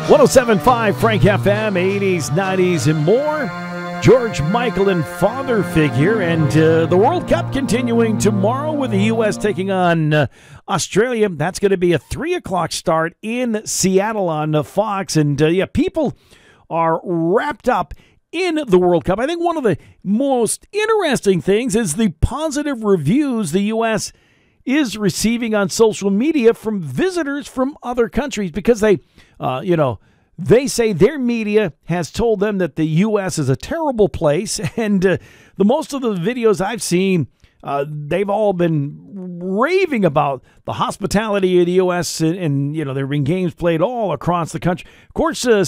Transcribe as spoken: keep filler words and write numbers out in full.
one oh seven point five Frank F M, eighties, nineties, and more. George Michael and Father Figure, and uh, the World Cup continuing tomorrow with the U S taking on uh, Australia. That's going to be a three o'clock start in Seattle on uh, Fox. And uh, yeah, people are wrapped up in the World Cup. I think one of the most interesting things is the positive reviews the U S is receiving on social media from visitors from other countries, because they, uh, you know, they say their media has told them that the U S is a terrible place. And uh, the most of the videos I've seen, uh, they've all been raving about the hospitality of the U S And, and you know, there have been games played all across the country. Of course, uh,